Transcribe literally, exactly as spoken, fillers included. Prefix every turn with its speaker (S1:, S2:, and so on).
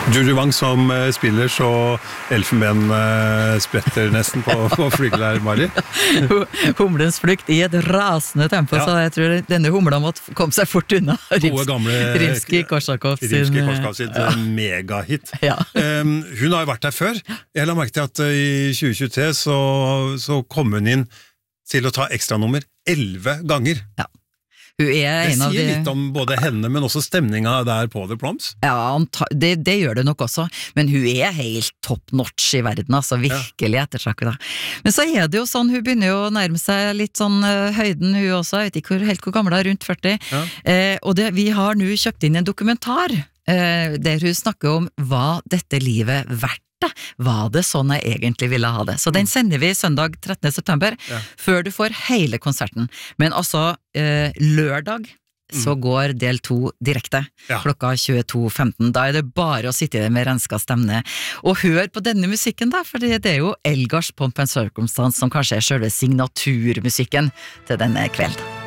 S1: Juju Wang som uh, spiller, så elfenben uh, spretter nesten på, på flygel her, Mari.
S2: Humlens flukt i et rasende tempo, ja. Så jeg tror denne humla måtte komme seg fort unna.
S1: Gode gamle
S2: Rimskij-Korsakov sin,
S1: Rimskij-Korsakov sin ja. megahit. Ja. um, hun har jo vært der før. Jeg la merke til at uh, i tjue tjuetre så, så kom hun inn til å ta ekstranummer elleve ganger.
S2: Ja. Hun er
S1: det
S2: en av
S1: sier
S2: de...
S1: litt om både henne, men også stemninga der på The Proms.
S2: Ja, det, det gjør det nok også, men hun er helt top notch i verden, altså virkelig ja. ettertrakket da. Men så er det jo sånn, hun begynner jo å nærme seg litt sånn uh, høyden hun også, jeg vet ikke hvor, helt hvor gammel er, rundt førti, ja. eh, og det, vi har nå kjøpt inn en dokumentar, eh, der hun snakker om hva dette livet verdt. Var det sånn jeg egentlig ville ha det? Så den sender vi søndag trettende september, ja. før du får hele konserten. Men altså, eh, lørdag så mm. går del to direkte, ja. klokka tjueto femten. Da er det bare å sitte der med renska stemme og høre på denne musikken da, for det er jo Elgars Pomp and Circumstance som kanskje er selve signaturmusikken til denne kvelden.